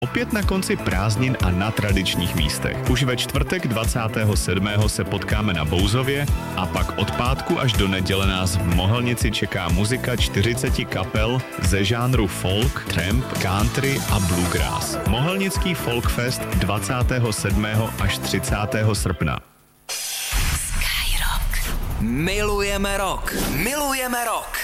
Opět na konci prázdnin a na tradičních místech. Už ve čtvrtek 27. se potkáme na Bouzově a pak od pátku až do neděle nás v Mohelnici čeká muzika 40 kapel ze žánru folk, tramp, country a bluegrass. Mohelnický Folkfest 27. až 30. srpna. Skyrock. Milujeme rock. Milujeme rock.